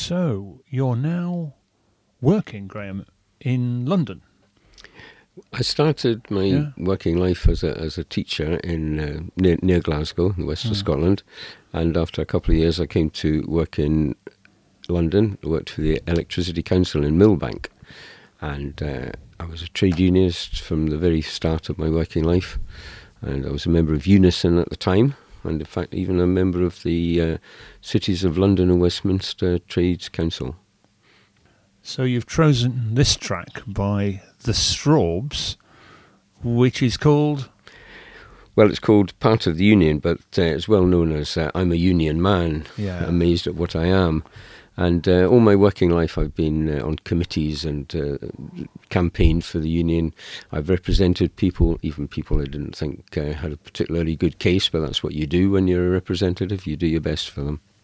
So you're now working, Graham, in London. I started my working life as a teacher in near Glasgow, in the west of Scotland, and after a couple of years I came to work in London. I worked for the Electricity Council in Millbank, and I was a trade unionist from the very start of my working life, and I was a member of Unison at the time, and in fact even a member of the Cities of London and Westminster Trades Council. So you've chosen this track by The Strawbs, which is called... Well, it's called Part of the Union, but it's well known as I'm a Union Man, amazed at what I am. And all my working life I've been on committees and campaigned for the union. I've represented people, even people I didn't think had a particularly good case, but that's what you do when you're a representative. You do your best for them.